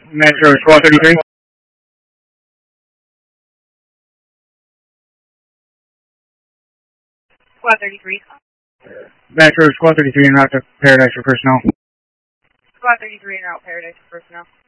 Metro Squad 33. Squad 33. Metro Squad 33 en route to Paradise for personnel. Squad 33 en route Paradise for personnel.